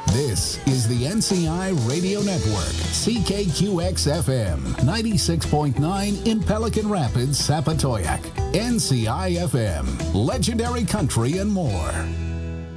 This is the NCI Radio Network, CKQX-FM, 96.9 in Pelican Rapids, Sapatoyak, NCI-FM, Legendary Country and more.